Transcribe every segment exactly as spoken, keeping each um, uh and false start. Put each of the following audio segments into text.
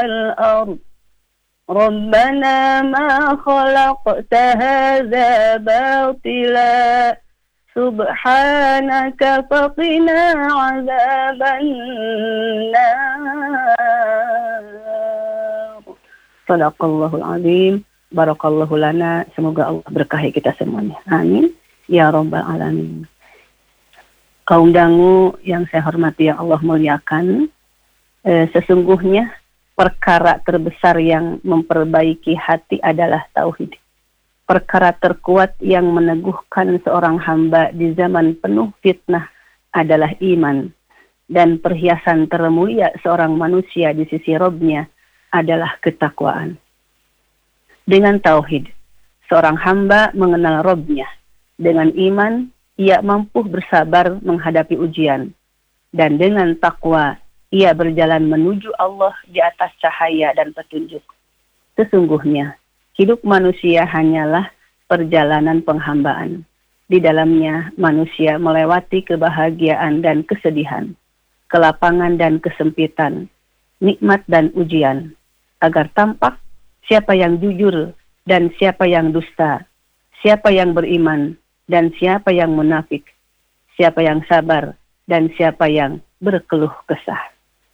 الأرض ربنا ما خلقت هذا باطلا سبحانك فقنا عذاب النار. Sadaqallahul azim. Barakallahu lana. Semoga Allah berkahi kita semuanya. Amin. Ya Rabbal Alamin. Kaum dangu yang saya hormati, yang Allah muliakan, eh, sesungguhnya perkara terbesar yang memperbaiki hati adalah tauhid. Perkara terkuat yang meneguhkan seorang hamba di zaman penuh fitnah adalah iman. Dan perhiasan termulia seorang manusia di sisi Rabb-Nya adalah ketakwaan. Dengan tauhid, seorang hamba mengenal Rabb-Nya. Dengan iman, ia mampu bersabar menghadapi ujian. Dan dengan takwa, ia berjalan menuju Allah di atas cahaya dan petunjuk. Sesungguhnya, hidup manusia hanyalah perjalanan penghambaan. Di dalamnya, manusia melewati kebahagiaan dan kesedihan, kelapangan dan kesempitan, nikmat dan ujian, agar tampak siapa yang jujur dan siapa yang dusta, siapa yang beriman dan siapa yang munafik, siapa yang sabar dan siapa yang berkeluh kesah.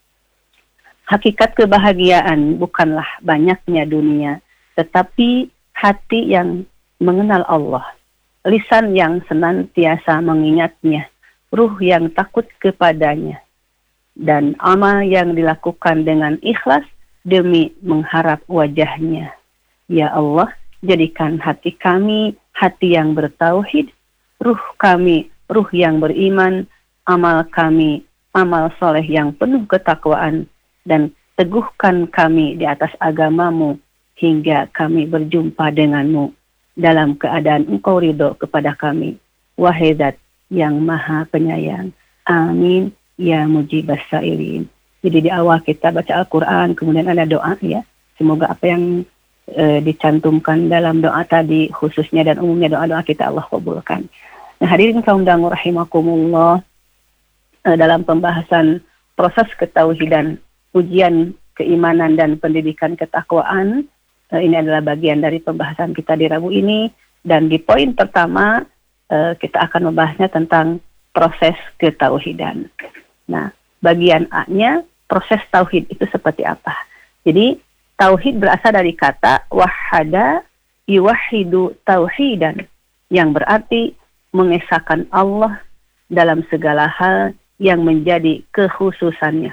Hakikat kebahagiaan bukanlah banyaknya dunia, tetapi hati yang mengenal Allah, lisan yang senantiasa mengingatnya, ruh yang takut kepadanya, dan amal yang dilakukan dengan ikhlas demi mengharap wajahnya. Ya Allah, jadikan hati kami hati yang bertauhid, ruh kami ruh yang beriman, amal kami amal soleh yang penuh ketakwaan, dan teguhkan kami di atas agamamu hingga kami berjumpa denganmu dalam keadaan engkau ridho kepada kami. Wahai Zat yang maha penyayang. Amin. Ya mujibas sa'ilin. Jadi di awal kita baca Al-Quran, kemudian ada doa ya. Semoga apa yang e, dicantumkan dalam doa tadi, khususnya dan umumnya doa-doa kita Allah kabulkan. Nah hadirin kaum dangu rahimakumullah, e, dalam pembahasan proses ketauhidan, ujian keimanan dan pendidikan ketakwaan, e, ini adalah bagian dari pembahasan kita di Rabu ini. Dan di poin pertama, e, kita akan membahasnya tentang proses ketauhidan. Nah, bagian A-nya, proses tauhid itu seperti apa? Jadi, tauhid berasal dari kata wahada yuwahidu tauhidan, yang berarti mengesahkan Allah dalam segala hal yang menjadi kekhususannya.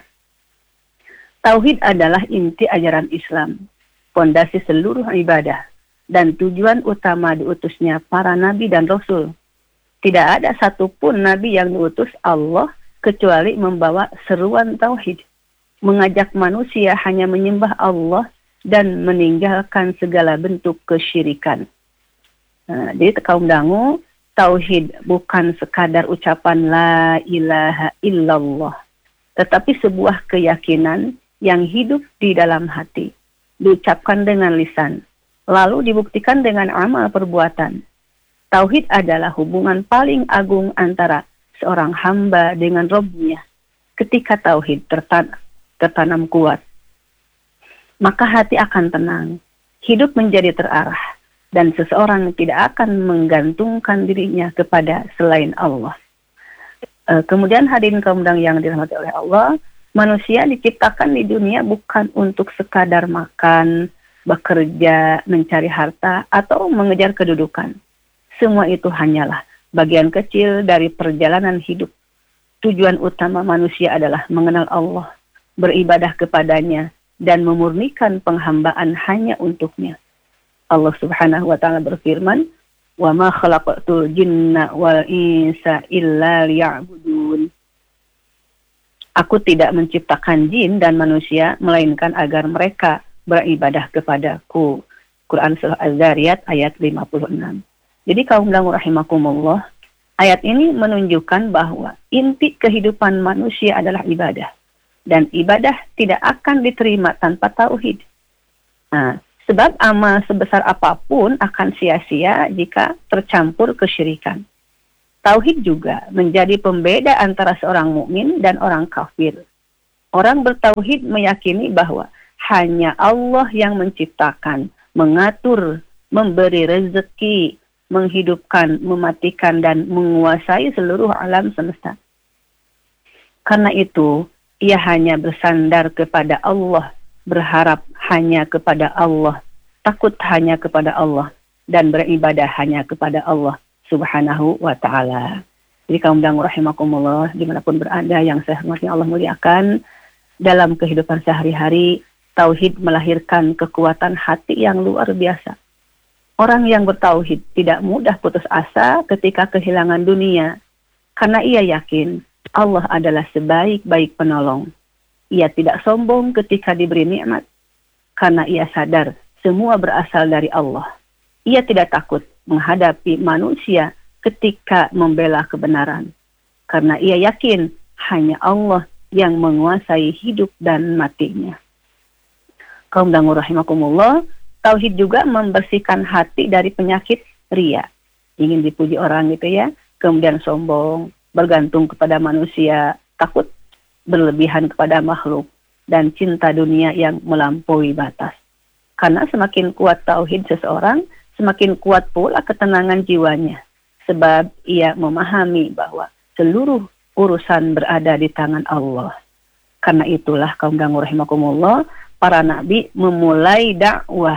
Tauhid adalah inti ajaran Islam, fondasi seluruh ibadah, dan tujuan utama diutusnya para nabi dan rasul. Tidak ada satupun nabi yang diutus Allah kecuali membawa seruan tauhid, mengajak manusia hanya menyembah Allah dan meninggalkan segala bentuk kesyirikan. Nah, jadi kaum dangu, tauhid bukan sekadar ucapan la ilaha illallah, tetapi sebuah keyakinan yang hidup di dalam hati, diucapkan dengan lisan, lalu dibuktikan dengan amal perbuatan. Tauhid adalah hubungan paling agung antara seorang hamba dengan Rabb-Nya. Ketika tauhid tertanam, tertanam kuat, maka hati akan tenang, hidup menjadi terarah, dan seseorang tidak akan menggantungkan dirinya kepada selain Allah. E, kemudian hadirin kaum dang yang dirahmati oleh Allah, manusia diciptakan di dunia bukan untuk sekadar makan, bekerja, mencari harta, atau mengejar kedudukan. Semua itu hanyalah bagian kecil dari perjalanan hidup. Tujuan utama manusia adalah mengenal Allah, beribadah kepadanya, dan memurnikan penghambaan hanya untuknya. Allah subhanahu wa ta'ala berfirman, wa ma khalaqatul jinna wal insa illa liya'budun. Aku tidak menciptakan jin dan manusia, melainkan agar mereka beribadah kepadaku. Quran Surah Az-Zariyat ayat lima puluh enam. Jadi kaum dangu rahimakumullah, ayat ini menunjukkan bahwa inti kehidupan manusia adalah ibadah. Dan ibadah tidak akan diterima tanpa tauhid. Nah, sebab amal sebesar apapun akan sia-sia jika tercampur kesyirikan. Tauhid juga menjadi pembeda antara seorang mukmin dan orang kafir. Orang bertauhid meyakini bahwa hanya Allah yang menciptakan, mengatur, memberi rezeki, menghidupkan, mematikan, dan menguasai seluruh alam semesta. Karena itu, ia hanya bersandar kepada Allah, berharap hanya kepada Allah, takut hanya kepada Allah, dan beribadah hanya kepada Allah subhanahu wa ta'ala. Jadi kaum dangu rahimakumullah, dimanapun berada yang saya hormati Allah muliakan, dalam kehidupan sehari-hari, tauhid melahirkan kekuatan hati yang luar biasa. Orang yang bertauhid tidak mudah putus asa ketika kehilangan dunia, karena ia yakin Allah adalah sebaik-baik penolong. Ia tidak sombong ketika diberi nikmat, karena ia sadar semua berasal dari Allah. Ia tidak takut menghadapi manusia ketika membela kebenaran, karena ia yakin hanya Allah yang menguasai hidup dan matinya. Kaum dangu rahimakumullah, tauhid juga membersihkan hati dari penyakit riya. Ingin dipuji orang gitu ya, kemudian sombong, bergantung kepada manusia, takut berlebihan kepada makhluk, dan cinta dunia yang melampaui batas. Karena semakin kuat tauhid seseorang, semakin kuat pula ketenangan jiwanya. Sebab ia memahami bahwa seluruh urusan berada di tangan Allah. Karena itulah kaum dangu rahimakumullah, para nabi memulai dakwah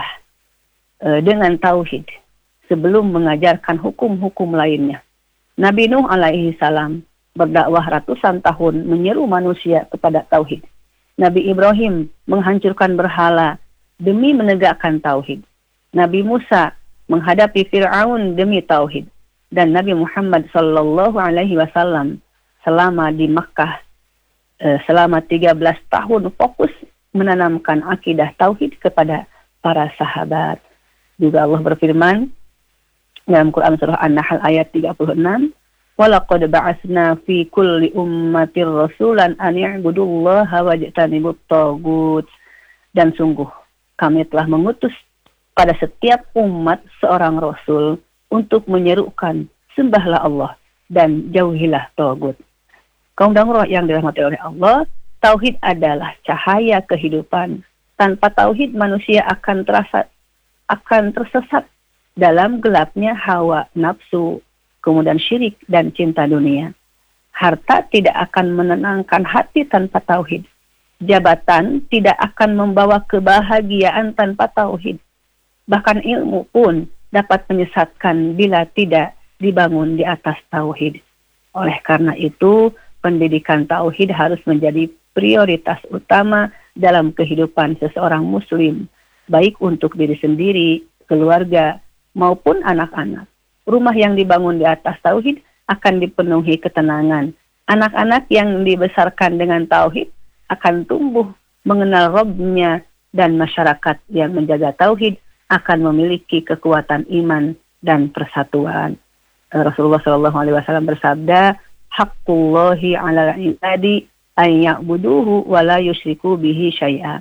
e, dengan tauhid sebelum mengajarkan hukum-hukum lainnya. Nabi Nuh alaihi salam berdakwah ratusan tahun menyeru manusia kepada tauhid. Nabi Ibrahim menghancurkan berhala demi menegakkan tauhid. Nabi Musa menghadapi Fir'aun demi tauhid. Dan Nabi Muhammad sallallahu alaihi wasallam selama di Makkah eh, selama tiga belas tahun fokus menanamkan akidah tauhid kepada para sahabat. Juga Allah berfirman dalam Quran surah An-Nahl ayat tiga puluh enam, "Walaqad ba'atsna fi kulli ummatir rasulan an i'budullaha wajtanibut tagut." Dan sungguh kami telah mengutus pada setiap umat seorang rasul untuk menyerukan sembahlah Allah dan jauhilah tagut. Kaum dangu yang dirahmati oleh Allah, tauhid adalah cahaya kehidupan. Tanpa tauhid manusia akan terasa akan tersesat dalam gelapnya hawa nafsu, kemudian syirik dan cinta dunia. Harta tidak akan menenangkan hati tanpa tauhid. Jabatan tidak akan membawa kebahagiaan tanpa tauhid. Bahkan ilmu pun dapat menyesatkan bila tidak dibangun di atas tauhid. Oleh karena itu, pendidikan tauhid harus menjadi prioritas utama dalam kehidupan seseorang muslim, baik untuk diri sendiri, keluarga, maupun anak-anak. Rumah yang dibangun di atas tauhid akan dipenuhi ketenangan. Anak-anak yang dibesarkan dengan tauhid akan tumbuh mengenal Rabb-nya, dan masyarakat yang menjaga tauhid akan memiliki kekuatan iman dan persatuan. Rasulullah shallallahu alaihi wasallam bersabda, "Haqqullahi 'alal 'ibadi an ya'buduhu wa la yusyriku bihi syai'a."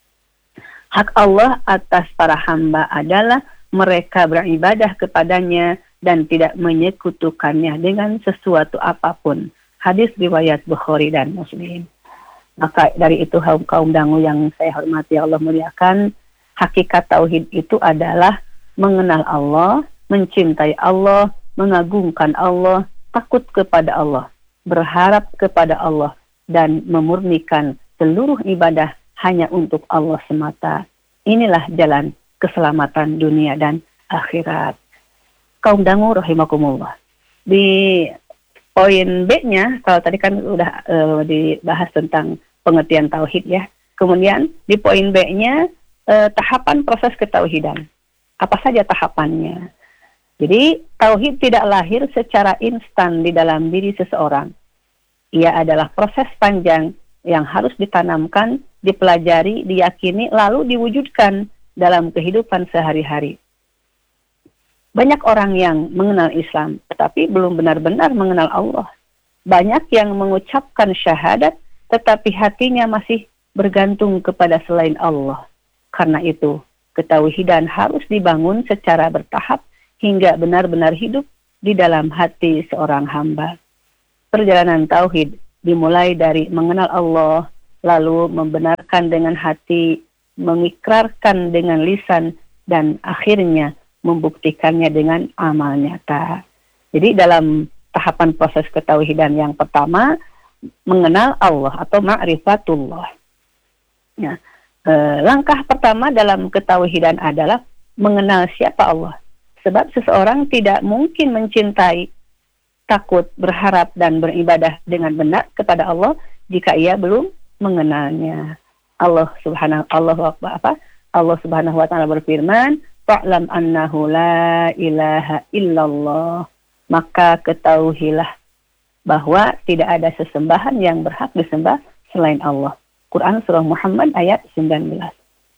Hak Allah atas para hamba adalah mereka beribadah kepadanya dan tidak menyekutukannya dengan sesuatu apapun. Hadis riwayat Bukhari dan Muslim. Maka dari itu kaum, kaum dangu yang saya hormati Allah muliakan, hakikat tauhid itu adalah mengenal Allah, mencintai Allah, mengagungkan Allah, takut kepada Allah, berharap kepada Allah, dan memurnikan seluruh ibadah hanya untuk Allah semata. Inilah jalan keselamatan dunia dan akhirat. Kaum dangu rahimakumullah. Di poin B-nya, kalau tadi kan udah uh, dibahas tentang pengertian tauhid ya. Kemudian di poin B-nya uh, tahapan proses ketauhidan. Apa saja tahapannya? Jadi tauhid tidak lahir secara instan di dalam diri seseorang. Ia adalah proses panjang yang harus ditanamkan, dipelajari, diyakini, lalu diwujudkan dalam kehidupan sehari-hari. Banyak orang yang mengenal Islam, tetapi belum benar-benar mengenal Allah. Banyak yang mengucapkan syahadat, tetapi hatinya masih bergantung kepada selain Allah. Karena itu, ketauhidan harus dibangun secara bertahap hingga benar-benar hidup di dalam hati seorang hamba. Perjalanan tauhid dimulai dari mengenal Allah, lalu membenarkan dengan hati, mengikrarkan dengan lisan, dan akhirnya membuktikannya dengan amal nyata. Jadi dalam tahapan proses ketauhidan yang pertama, mengenal Allah atau ma'rifatullah. Ya, eh, langkah pertama dalam ketauhidan adalah mengenal siapa Allah. Sebab seseorang tidak mungkin mencintai, takut, berharap, dan beribadah dengan benar kepada Allah jika ia belum mengenalnya. Allah subhanahu Allah apa? Allah subhanahu wa ta'ala berfirman, "Fa'lam annahu la ilaha illallah." Maka ketahuilah bahwa tidak ada sesembahan yang berhak disembah selain Allah. Quran surah Muhammad ayat sembilan belas.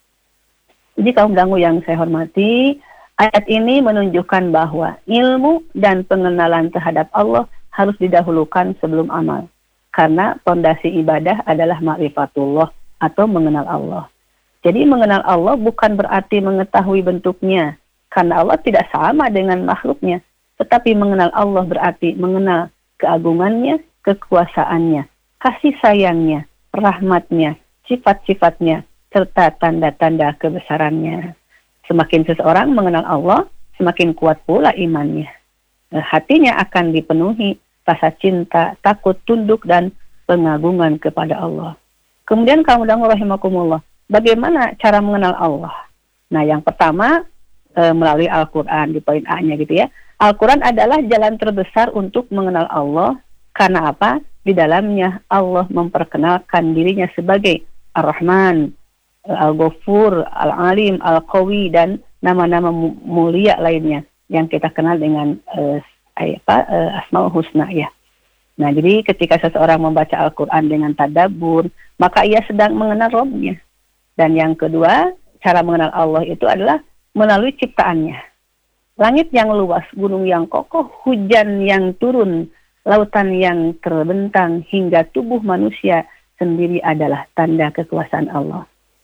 Jadi kaum dangu yang saya hormati, ayat ini menunjukkan bahwa ilmu dan pengenalan terhadap Allah harus didahulukan sebelum amal. Karena fondasi ibadah adalah ma'rifatullah atau mengenal Allah. Jadi mengenal Allah bukan berarti mengetahui bentuknya, karena Allah tidak sama dengan makhluknya. Tetapi mengenal Allah berarti mengenal keagungannya, kekuasaannya, kasih sayangnya, rahmatnya, sifat-sifatnya, serta tanda-tanda kebesarannya. Semakin seseorang mengenal Allah, semakin kuat pula imannya. Hatinya akan dipenuhi rasa cinta, takut, tunduk, dan pengagungan kepada Allah. Kemudian kaum dangu rahimakumullah, bagaimana cara mengenal Allah? Nah, yang pertama e, melalui Al-Quran, di poin A-nya gitu ya. Al-Quran adalah jalan terbesar untuk mengenal Allah. Karena apa? Di dalamnya Allah memperkenalkan dirinya sebagai Ar-Rahman, Al-Ghafur, Al-Alim, Al-Qawi, dan nama-nama mulia lainnya yang kita kenal dengan uh, apa, uh, Asmaul Husna ya. Nah, jadi ketika seseorang membaca Al-Quran dengan tadabbur, maka ia sedang mengenal Rabb-nya. Dan yang kedua, cara mengenal Allah itu adalah melalui ciptaannya. Langit yang luas, gunung yang kokoh, hujan yang turun, lautan yang terbentang, hingga tubuh manusia sendiri adalah tanda kekuasaan Allah.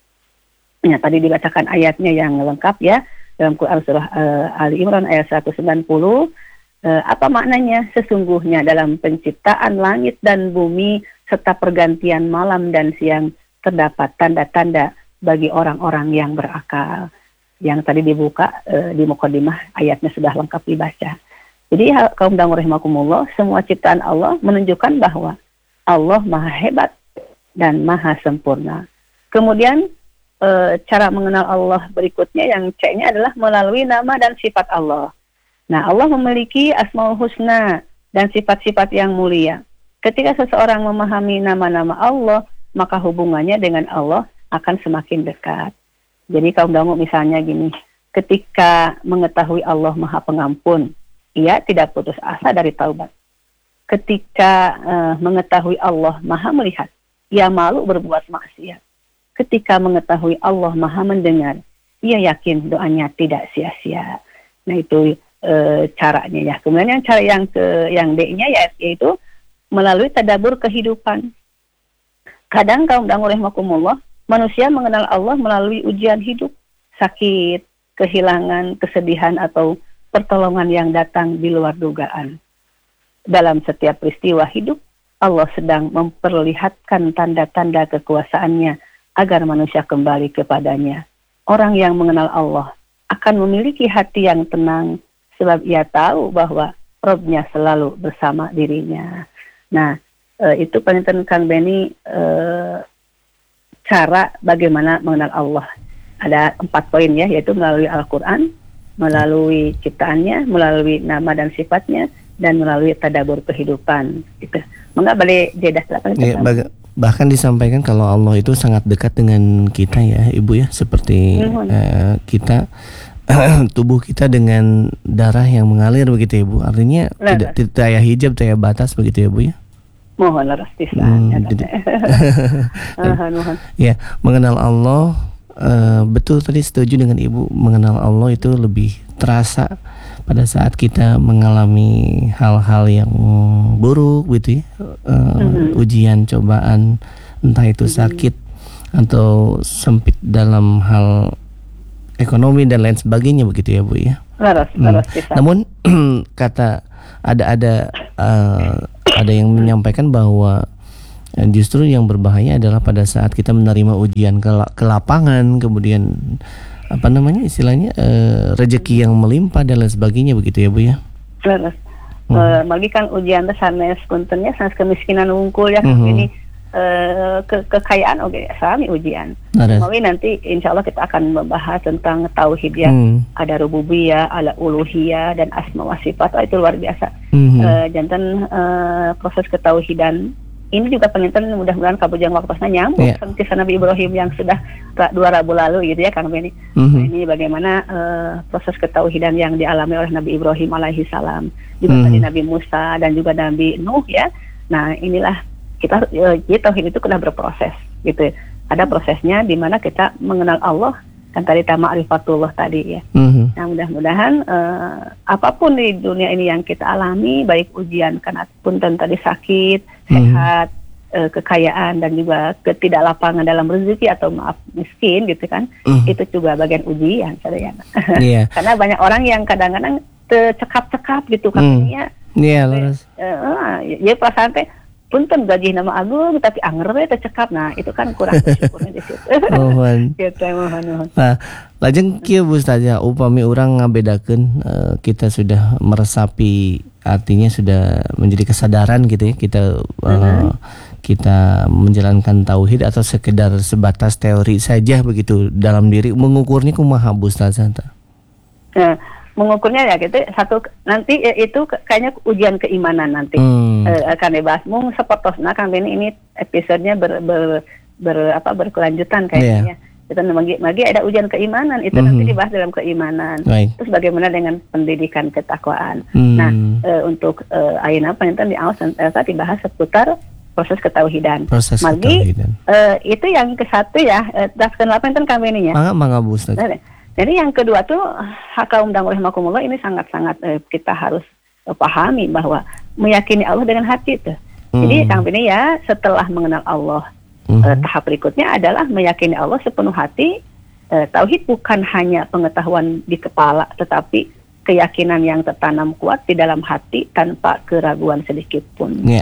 Ya, tadi dibacakan ayatnya yang lengkap ya, dalam Quran surah uh, Ali Imran ayat seratus sembilan puluh. Uh, apa maknanya? Sesungguhnya dalam penciptaan langit dan bumi, serta pergantian malam dan siang, terdapat tanda-tanda bagi orang-orang yang berakal. Yang tadi dibuka e, di mukadimah ayatnya sudah lengkap dibaca. Jadi kaum dangu rahimakumullah, semua ciptaan Allah menunjukkan bahwa Allah maha hebat dan maha sempurna. Kemudian e, cara mengenal Allah berikutnya yang C-nya adalah melalui nama dan sifat Allah. Nah, Allah memiliki Asmaul Husna dan sifat-sifat yang mulia. Ketika seseorang memahami nama-nama Allah, maka hubungannya dengan Allah akan semakin dekat. Jadi kaum dangu misalnya gini, ketika mengetahui Allah Maha Pengampun, ia tidak putus asa dari taubat. Ketika uh, mengetahui Allah Maha Melihat, ia malu berbuat maksiat. Ketika mengetahui Allah Maha Mendengar, ia yakin doanya tidak sia-sia. Nah, itu uh, caranya ya. Kemudian yang cara yang ke yang D-nya ya, yaitu melalui tadabbur kehidupan. Kadang kaum dangu rahimakumullah, manusia mengenal Allah melalui ujian hidup, sakit, kehilangan, kesedihan, atau pertolongan yang datang di luar dugaan. Dalam setiap peristiwa hidup, Allah sedang memperlihatkan tanda-tanda kekuasaannya agar manusia kembali kepadanya. Orang yang mengenal Allah akan memiliki hati yang tenang, sebab ia tahu bahwa Rabb-nya selalu bersama dirinya. Nah, e, itu penonton Kang Beni, e, cara bagaimana mengenal Allah. Ada empat poin ya, yaitu melalui Al-Quran, melalui ciptaannya, melalui nama dan sifatnya, dan melalui tadabbur kehidupan. Gitu. Mengapa boleh jedas? Ya, baga- bahkan disampaikan kalau Allah itu sangat dekat dengan kita ya, Ibu ya, seperti hmm. uh, kita tubuh kita dengan darah yang mengalir begitu ya, Ibu. Artinya Laras. tidak tidak ada hijab, tidak ada batas begitu ya, Bu ya. Mohon laras tisaan. Hmm, mohon. Ya, mengenal Allah, uh, betul tadi setuju dengan Ibu, mengenal Allah itu lebih terasa pada saat kita mengalami hal-hal yang buruk gitu ya, uh, mm-hmm. ujian, cobaan, entah itu sakit mm-hmm. atau sempit dalam hal ekonomi dan lain sebagainya begitu ya, Bu ya. Laras, laras hmm. Namun kata ada ada uh, ada yang menyampaikan bahwa Justru yang berbahaya adalah pada saat kita menerima ujian ke, ke lapangan, kemudian apa namanya istilahnya uh, rezeki yang melimpah dan lain sebagainya, begitu ya Bu ya. Terus, hmm. uh, bagi kan ujian teh sanes puntennya sanes kemiskinan wungkul ya, hmm. ini uh, ke kekayaan oke okay, sami ujian. Mau nanti insya Allah kita akan membahas tentang tauhid ya, hmm. ada rububiyah, ada uluhiyah dan asma wa sifat. Oh, itu luar biasa. Hmm. Uh, jantan uh, proses ketauhidan ini juga penginten mudah-mudahan kabujang waktosna nyambung yeah. sama kisah Nabi Ibrahim yang sudah dua rabu lalu gitu ya Kang Beni. Mm-hmm. Nah, ini bagaimana uh, proses ketauhidan yang dialami oleh Nabi Ibrahim alaihi salam, juga mm-hmm. tadi Nabi Musa dan juga Nabi Nuh ya. Nah inilah kita uh, jadi tauhid itu kena berproses gitu. Ada prosesnya di mana kita mengenal Allah kan tadi ma'rifatullah tadi ya. Mm-hmm. Nah mudah-mudahan uh, apapun di dunia ini yang kita alami, baik ujian karena pun tadi sakit, sehat, mm-hmm. uh, kekayaan dan juga ketidaklapangan dalam rezeki atau maaf miskin gitu kan, mm-hmm. itu juga bagian ujian sadayana. Yeah. Karena banyak orang yang kadang-kadang tercekap-cekap gitu katanya. Iya, lurus. Ya perasaan teh punten gaji nama agung tapi anger we tercekap. Nah, itu kan kurang bersyukurnya di situ. Mohon. Gitu mohon. Nah, lajeng kieu Bu Ustazah upami urang ngabedakeun uh, kita sudah meresapi artinya sudah menjadi kesadaran gitu ya kita uh, uh-huh. kita menjalankan tauhid atau sekedar sebatas teori saja begitu dalam diri mengukurnya kumaha Bu Ustazah? Nah, mengukurnya ya gitu satu nanti ya, itu kayaknya ujian keimanan nanti hmm. e, akan dibahas mung sepotosna Kang Beni ini episodenya ber, ber, ber apa berkelanjutan kayaknya yeah. Kita bagi bagi ada ujian keimanan itu mm-hmm. nanti dibahas dalam keimanan. Right. Terus bagaimana dengan pendidikan ketakwaan. Mm. Nah e, untuk e, ayeuna panjenengan di awas nanti dibahas seputar proses ketauhidan. Proses Magi, ketauhidan. E, itu yang ke satu ya e, das ke delapan kan Kang Beni ya. Mangga mangga Bu Ustaz. Jadi yang kedua tuh kaum dan rahimakumullah ini sangat-sangat eh, kita harus eh, pahami bahwa meyakini Allah dengan hati itu. Hmm. Jadi Kang Beni ya setelah mengenal Allah hmm. eh, tahap berikutnya adalah meyakini Allah sepenuh hati. Eh, tauhid bukan hanya pengetahuan di kepala tetapi keyakinan yang tertanam kuat di dalam hati tanpa keraguan sedikit pun. Yeah.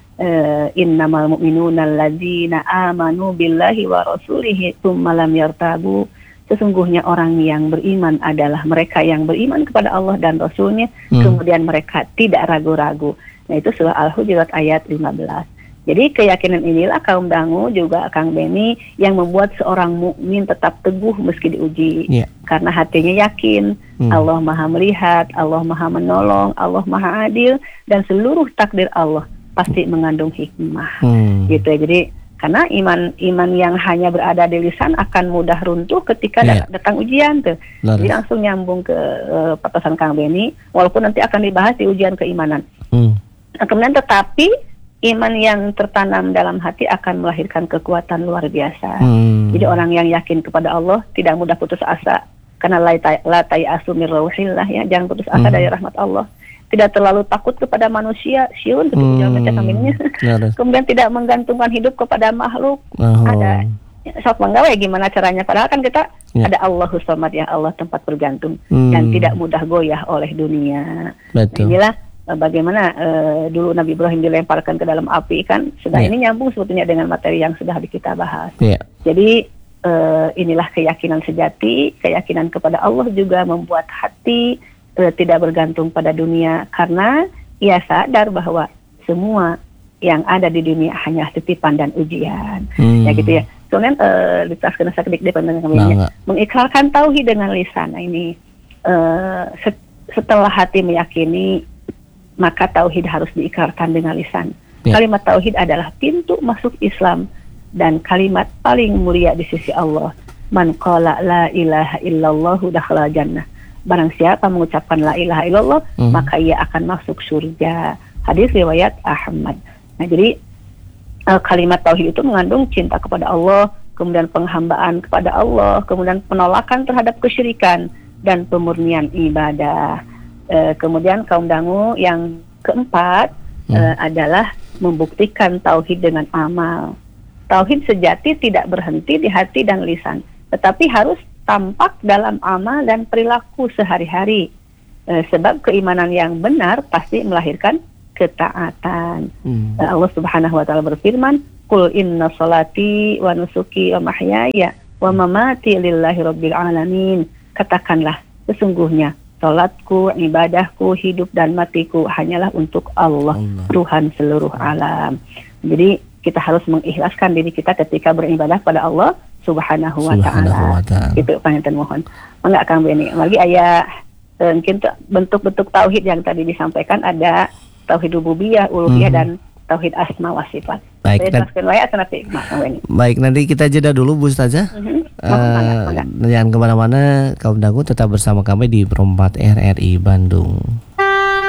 Eh, innamal mu'minuna alladzina amanu billahi wa rasulihi tsumma lam yartabu. Sesungguhnya orang yang beriman adalah mereka yang beriman kepada Allah dan Rasulnya, hmm. kemudian mereka tidak ragu-ragu. Nah itu surah Al-Hujurat ayat lima belas. Jadi keyakinan inilah kaum dangu juga Kang Beni yang membuat seorang mukmin tetap teguh meski diuji. Yeah. Karena hatinya yakin hmm. Allah maha melihat, Allah maha menolong, Allah maha adil, dan seluruh takdir Allah pasti mengandung hikmah. Hmm. Gitu ya, jadi karena iman iman yang hanya berada di lisan akan mudah runtuh ketika yeah. datang ujian tuh. Laris. Jadi langsung nyambung ke uh, patasan Kang Beni, walaupun nanti akan dibahas di ujian keimanan. Hmm. Nah, kemudian tetapi iman yang tertanam dalam hati akan melahirkan kekuatan luar biasa. Hmm. Jadi orang yang yakin kepada Allah tidak mudah putus asa karena la tayasu mir rauhillah ya, jangan putus asa hmm. dari rahmat Allah. Tidak terlalu takut kepada manusia, siun ketika hmm, jalan baca kaminnya. Kemudian tidak menggantungkan hidup kepada makhluk. Oh. Ada sok menggawe gimana caranya? Padahal kan kita ya. Ada Allahus Samad ya, Allah tempat bergantung hmm. dan tidak mudah goyah oleh dunia. Betul. Nah, inilah uh, bagaimana uh, dulu Nabi Ibrahim dilemparkan ke dalam api kan. Sudah ya. Ini nyambung sebetulnya dengan materi yang sudah kita bahas. Ya. Jadi uh, inilah keyakinan sejati, keyakinan kepada Allah juga membuat hati tidak bergantung pada dunia karena ia sadar bahwa semua yang ada di dunia hanya titipan dan ujian. Hmm. Ya gitu ya. Kemudian uh, ditaskan sakit di pandangan kami mengikrarkan tauhid dengan lisan. Nah, ini uh, set, setelah hati meyakini maka tauhid harus diikrarkan dengan lisan. Ya. Kalimat tauhid adalah pintu masuk Islam dan kalimat paling mulia di sisi Allah. Man qala la ilaha illallah dakhala jannah. Barang siapa mengucapkan la ilaha illallah hmm. maka ia akan masuk surga. Hadis riwayat Ahmad. Nah jadi uh, kalimat tauhid itu mengandung cinta kepada Allah, kemudian penghambaan kepada Allah, kemudian penolakan terhadap kesyirikan dan pemurnian ibadah. Uh, kemudian kaum dangu yang keempat hmm. uh, adalah membuktikan tauhid dengan amal. Tauhid sejati tidak berhenti di hati dan lisan, tetapi harus tampak dalam amal dan perilaku sehari-hari. E, sebab keimanan yang benar pasti melahirkan ketaatan. Hmm. E, Allah Subhanahu wa taala berfirman, Qul inna salati wa nusuki wa mahyaya wa mamati lillahi rabbil alamin. Katakanlah, sesungguhnya salatku, ibadahku, hidup dan matiku hanyalah untuk Allah, Allah. Tuhan seluruh alam. Jadi kita harus mengikhlaskan diri kita ketika beribadah pada Allah Subhanahu wa ta'ala. Itu panjatan mohon. Enggak Kang Beni. Lagi ayat mungkin bentuk-bentuk tauhid yang tadi disampaikan, ada tauhid rububiyah, uluhiyah hmm. dan tauhid asma wa sifat. Baik, dan, nanti, baik nanti kita jeda dulu Bu Ustazah. Uh-huh. Uh, jangan kemana-mana, kaum dangu tetap bersama kami di Perempat R R I Bandung.